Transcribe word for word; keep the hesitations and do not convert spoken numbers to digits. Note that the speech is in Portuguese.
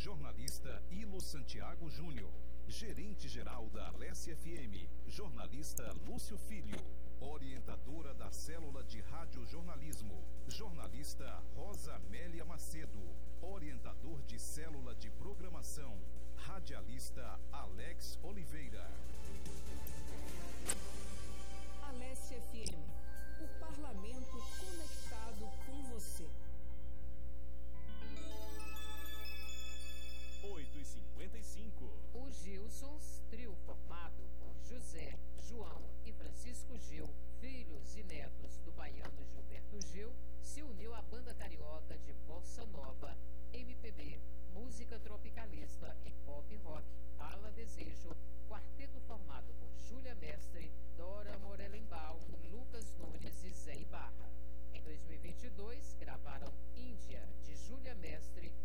jornalista Ilo Santiago Júnior. Gerente-geral da Alesse F M, jornalista Lúcio Filho. Orientadora da Célula de Radiojornalismo, jornalista Rosa Amélia Macedo. Orientador de Célula de Programação, radialista Alex Oliveira. Alesse F M, o parlamento conectado com você. oito e cinquenta e cinco. O Gilsons, trio formado por José, João e Francisco Gil, filhos e netos do baiano Gilberto Gil, se uniu à banda carioca de bossa nova, M P B, música tropicalista e pop rock, Ala Desejo, quarteto formado por Júlia Mestre, Dora Morelenbaum, Lucas Nunes e Zé Ibarra. Em dois mil e vinte e dois, gravaram Índia, de Júlia Mestre,